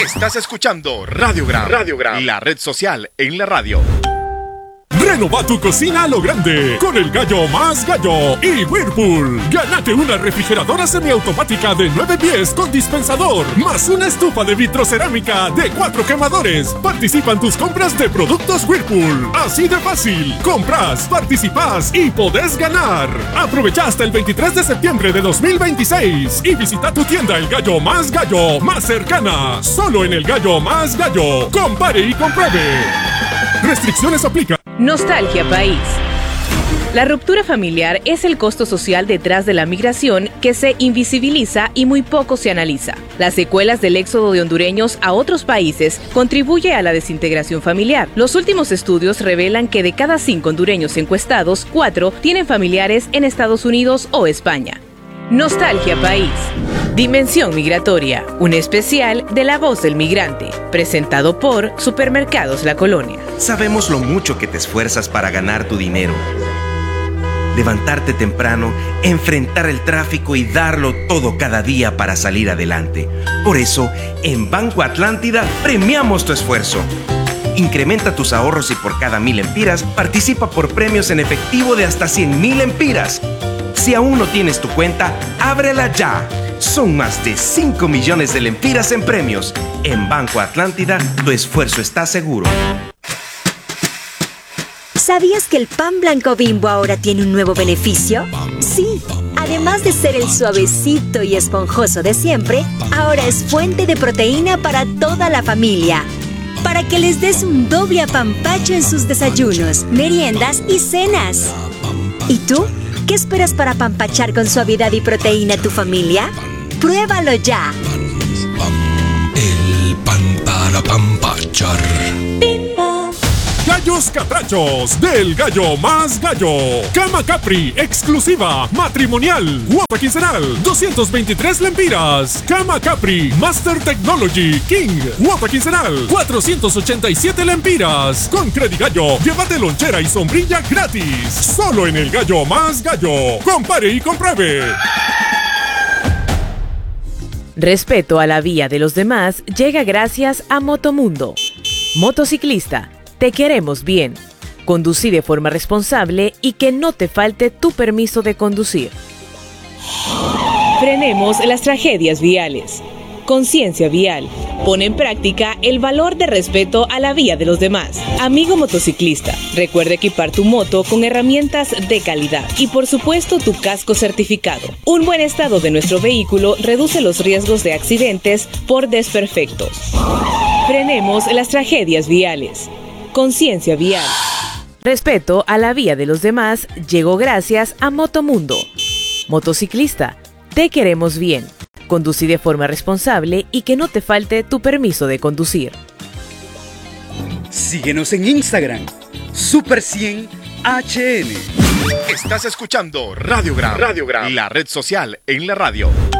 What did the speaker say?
Estás escuchando Radiogram, la red social en la radio. Renova tu cocina a lo grande con el Gallo Más Gallo y Whirlpool. Gánate una refrigeradora semiautomática de 9 pies con dispensador, más una estufa de vitrocerámica de 4 quemadores. Participa en tus compras de productos Whirlpool. Así de fácil. Compras, participas y podés ganar. Aprovecha hasta el 23 de septiembre de 2026 y visita tu tienda El Gallo más cercana. Solo en El Gallo Más Gallo. Compare y compruebe. Restricciones aplican. Nostalgia País. La ruptura familiar es el costo social detrás de la migración que se invisibiliza y muy poco se analiza. Las secuelas del éxodo de hondureños a otros países contribuye a la desintegración familiar. Los últimos estudios revelan que de cada 5 hondureños encuestados, 4 tienen familiares en Estados Unidos o España. Nostalgia País. Dimensión Migratoria, un especial de La Voz del Migrante, presentado por Supermercados La Colonia. Sabemos lo mucho que te esfuerzas para ganar tu dinero. Levantarte temprano, enfrentar el tráfico y darlo todo cada día para salir adelante. Por eso, en Banco Atlántida premiamos tu esfuerzo. Incrementa tus ahorros y por cada 1,000 lempiras participa por premios en efectivo de hasta 100,000 lempiras. Si aún no tienes tu cuenta, ábrela ya. Son más de 5 millones de lempiras en premios. En Banco Atlántida, tu esfuerzo está seguro. ¿Sabías que el pan blanco Bimbo ahora tiene un nuevo beneficio? Sí, además de ser el suavecito y esponjoso de siempre, ahora es fuente de proteína para toda la familia. Para que les des un doble apapacho en sus desayunos, meriendas y cenas. ¿Y tú? ¿Qué esperas para apampachar con suavidad y proteína a tu familia? ¡Pruébalo ya! El pan para apampachar. Gallos Catrachos del Gallo Más Gallo. Cama Capri exclusiva matrimonial. Cuota quincenal 223 lempiras. Cama Capri Master Technology King. Cuota quincenal 487 lempiras. Con Credigallo, llévate lonchera y sombrilla gratis. Solo en el Gallo Más Gallo. Compare y compruebe. Respeto a la vía de los demás llega gracias a Motomundo. Motociclista, te queremos bien. Conducí de forma responsable y que no te falte tu permiso de conducir. Frenemos las tragedias viales. Conciencia vial. Pon en práctica el valor de respeto a la vía de los demás. Amigo motociclista, recuerda equipar tu moto con herramientas de calidad y por supuesto tu casco certificado. Un buen estado de nuestro vehículo reduce los riesgos de accidentes por desperfectos. Frenemos las tragedias viales. Conciencia vial. Respeto a la vía de los demás llegó gracias a Motomundo. Motociclista, te queremos bien. Conducí de forma responsable y que no te falte tu permiso de conducir. Síguenos en Instagram, Super100HN. Estás escuchando Radiogram, la red social en la radio.